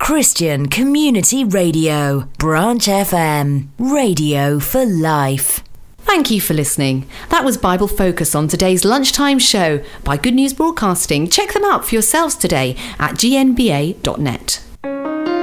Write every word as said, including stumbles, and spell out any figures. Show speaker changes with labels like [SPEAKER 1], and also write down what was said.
[SPEAKER 1] Christian Community Radio, Branch F M, radio for life.
[SPEAKER 2] Thank you for listening. That was Bible Focus on today's lunchtime show by Good News Broadcasting. Check them out for yourselves today at g n b a dot net.